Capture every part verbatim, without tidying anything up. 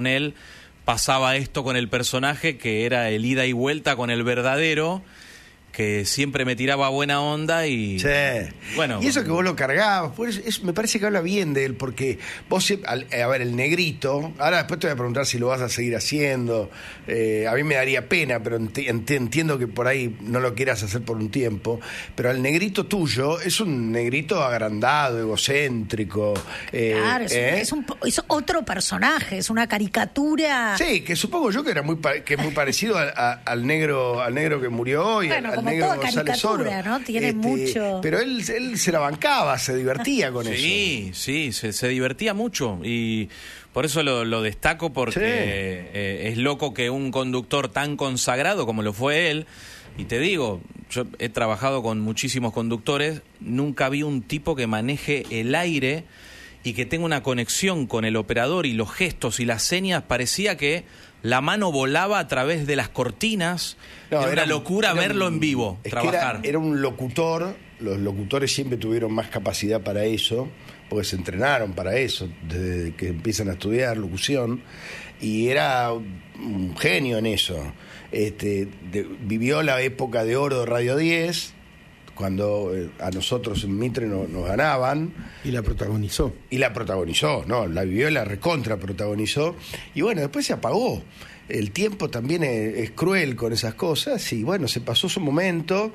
con él pasaba esto con el personaje, que era el ida y vuelta con el verdadero, que siempre me tiraba buena onda y... Sí. Bueno, y eso que vos lo cargabas, pues eso me parece que habla bien de él, porque vos, al, a ver, el negrito, ahora después te voy a preguntar si lo vas a seguir haciendo, eh, a mí me daría pena, pero ent ent entiendo que por ahí no lo quieras hacer por un tiempo, pero el negrito tuyo es un negrito agrandado, egocéntrico. Eh, claro, es, ¿eh? es, un, es otro personaje, es una caricatura. Sí, que supongo yo que era muy que es muy parecido a, a, al negro al negro que murió hoy, bueno, al, al negro toda González Oro, ¿no? Tiene este, mucho. Pero él, él se la bancaba, se divertía con sí, eso. Sí, sí, se, se divertía mucho y por eso lo, lo destaco porque sí. eh, es loco que un conductor tan consagrado como lo fue él, y te digo, yo he trabajado con muchísimos conductores, nunca vi un tipo que maneje el aire y que tenga una conexión con el operador y los gestos y las señas. Parecía que la mano volaba a través de las cortinas. No, era, era una locura era verlo un, en vivo, es trabajar. Era, era un locutor, los locutores siempre tuvieron más capacidad para eso, porque se entrenaron para eso, desde que empiezan a estudiar locución, y era un genio en eso. Este, de, vivió la época de oro de Radio diez, cuando eh, a nosotros en Mitre no, nos ganaban. Y la protagonizó. Y la protagonizó, ¿no? La vivió y la recontra protagonizó. Y bueno, después se apagó. El tiempo también es, es cruel con esas cosas, y bueno, se pasó su momento,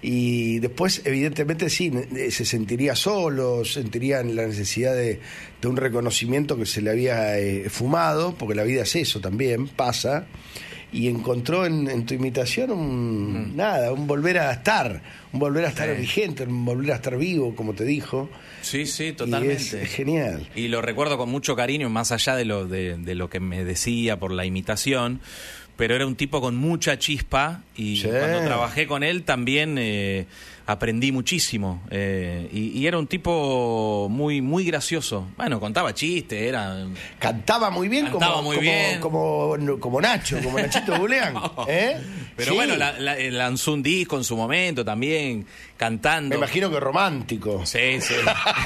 y después evidentemente sí, se sentiría solo, sentiría la necesidad de, de un reconocimiento que se le había eh, fumado, porque la vida es eso también, pasa, y encontró en, en tu imitación un, mm. nada, un volver a estar, un volver a estar sí. vigente, un volver a estar vivo, como te dijo. Sí, sí, totalmente. Y es, es genial. Y lo recuerdo con mucho cariño, más allá de lo, de, de lo que me decía por la imitación, pero era un tipo con mucha chispa, y sí. cuando trabajé con él también eh, aprendí muchísimo, eh, y, y era un tipo muy muy gracioso. Bueno, contaba chistes, era... Cantaba muy bien, Cantaba como, muy como, bien. Como, como Nacho, como Nachito Julián. no. ¿Eh? Pero sí. bueno, la, la, lanzó un disco en su momento también, cantando. Me imagino que romántico. Sí, sí.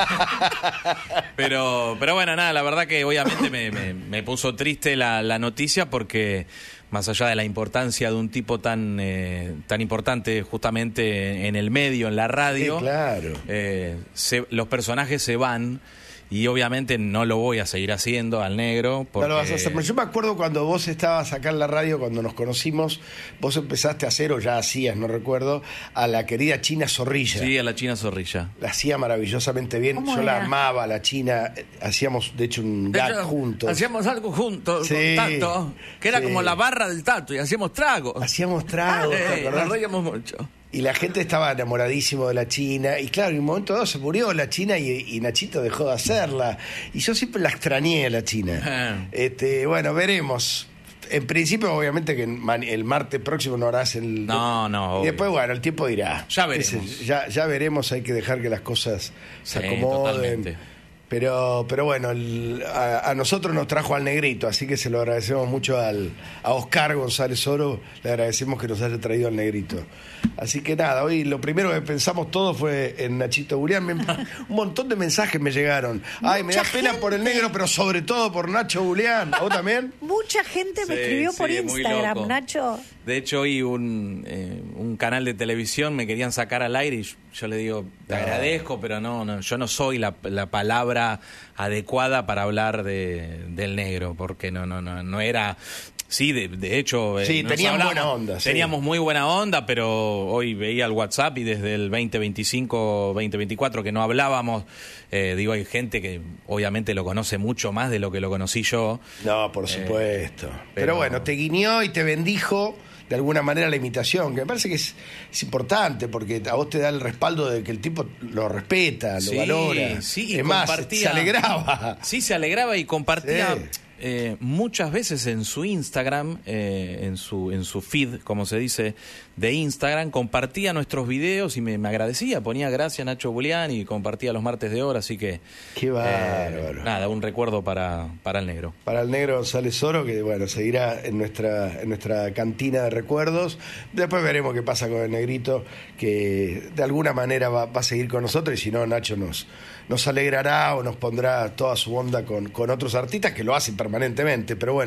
pero, pero bueno, nada, la verdad que obviamente me, me, me puso triste la, la noticia, porque más allá de la importancia de un tipo tan eh, tan importante justamente en el medio, en la radio, sí, claro. eh, se, los personajes se van. Y obviamente no lo voy a seguir haciendo al negro. Porque... No lo vas a hacer. Yo me acuerdo cuando vos estabas acá en la radio, cuando nos conocimos, vos empezaste a hacer, o ya hacías, no recuerdo, a la querida China Zorrilla. Sí, a la China Zorrilla. La hacía maravillosamente bien. Yo era? la amaba, la China. Hacíamos, de hecho, un de gag hecho, juntos. Hacíamos algo juntos, sí, con Tato, que era sí. como la barra del Tato, y hacíamos tragos. Hacíamos tragos, ah, ¿te acordás? Nos reíamos mucho. Y la gente estaba enamoradísimo de la China. Y claro, en un momento dado se murió la China y, y Nachito dejó de hacerla. Y yo siempre la extrañé a la China. Ah. Este, bueno, veremos. En principio, obviamente, que el martes próximo no harás el... No, no. Obvio. Y después, bueno, el tiempo dirá. Ya veremos. Ese, ya, ya veremos, hay que dejar que las cosas se sí, acomoden. Totalmente. Pero, pero bueno, el, a, a nosotros nos trajo al negrito, así que se lo agradecemos mucho al, a Oscar González Oro, le agradecemos que nos haya traído al negrito. Así que nada, hoy lo primero que pensamos todos fue en Nachito Julián. Me, un montón de mensajes me llegaron. Ay, Mucha me da pena gente. por el negro, pero sobre todo por Nacho Julián. ¿A vos también? Mucha gente me sí, escribió sí, por Instagram, Nacho. De hecho, hoy un, eh, un canal de televisión me querían sacar al aire y yo, yo le digo, te no. agradezco, pero no, no, yo no soy la, la palabra adecuada para hablar de, del negro, porque no, no, no, no era... Sí, de, de hecho... Sí, eh, teníamos buena onda. Sí. Teníamos muy buena onda, pero hoy veía el WhatsApp y desde el veinte veinticinco, veinte veinticuatro que no hablábamos, eh, digo, hay gente que obviamente lo conoce mucho más de lo que lo conocí yo. No, por supuesto. Eh, pero... pero bueno, te guiñó y te bendijo de alguna manera la imitación, que me parece que es, es importante, porque a vos te da el respaldo de que el tipo lo respeta, lo sí, valora. Sí, y es más, compartía, se alegraba. Sí, se alegraba y compartía... Sí. Eh, muchas veces en su Instagram, eh, en su en su feed, como se dice, de Instagram, compartía nuestros videos y me, me agradecía, ponía gracias Nacho Julián y compartía los martes de hora, así que... Qué bárbaro. Eh, nada, un recuerdo para, para el negro. Para el negro González Oro, que bueno, seguirá en nuestra, en nuestra cantina de recuerdos. Después veremos qué pasa con el negrito, que de alguna manera va, va a seguir con nosotros, y si no, Nacho nos, nos alegrará o nos pondrá toda su onda con, con otros artistas que lo hacen permanentemente, pero bueno.